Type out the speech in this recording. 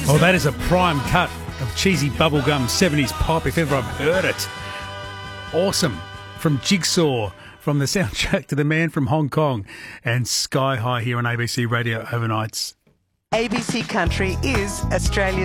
Oh, that is a prime cut of cheesy bubblegum 70s pop, if ever I've heard it. Awesome. From Jigsaw, from the soundtrack to The Man from Hong Kong, and Sky High here on ABC Radio Overnights. ABC Country is Australia's